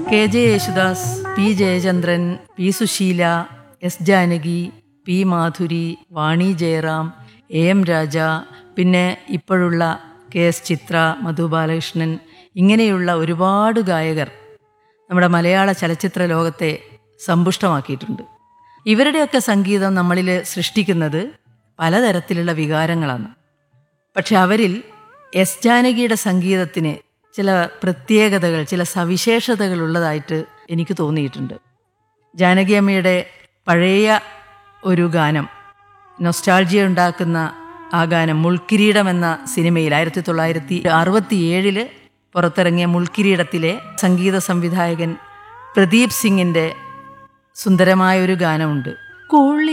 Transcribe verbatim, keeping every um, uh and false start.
K J Yesudas, P Jayachandran, P Susheela, S Janaki, P Madhuri, Vani Jayaram, A M രാജ, പിന്നെ ഇപ്പോഴുള്ള K S ചിത്ര, മധു ബാലകൃഷ്ണൻ, ഇങ്ങനെയുള്ള ഒരുപാട് ഗായകർ നമ്മുടെ മലയാള ചലച്ചിത്ര ലോകത്തെ സമ്പുഷ്ടമാക്കിയിട്ടുണ്ട്. ഇവരുടെയൊക്കെ സംഗീതം നമ്മളിൽ സൃഷ്ടിക്കുന്നത് പലതരത്തിലുള്ള വികാരങ്ങളാണ്. പക്ഷെ അവരിൽ എസ് ജാനകിയുടെ സംഗീതത്തിന് ചില പ്രത്യേകതകൾ, ചില സവിശേഷതകൾ ഉള്ളതായിട്ട് എനിക്ക് തോന്നിയിട്ടുണ്ട്. ജാനകി അമ്മയുടെ പഴയ ഒരു ഗാനം, നൊസ്റ്റാൾജിയ ഉണ്ടാക്കുന്ന ആ ഗാനം മുൾക്കിരീടം എന്ന സിനിമയിൽ ആയിരത്തി തൊള്ളായിരത്തി അറുപത്തി ഏഴില് പുറത്തിറങ്ങിയ മുൾക്കിരീടത്തിലെ സംഗീത സംവിധായകൻ പ്രദീപ് സിംഗിൻ്റെ സുന്ദരമായൊരു ഗാനമുണ്ട്. കുളി